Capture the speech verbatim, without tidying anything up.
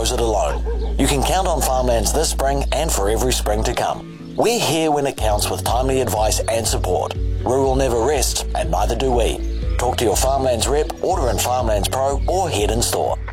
deposit alone. You can count on Farmlands this spring and for every spring to come. We're here when it counts with timely advice and support. Rural never rests, and neither do we. Talk to your Farmlands rep, order in Farmlands Pro, or head in store.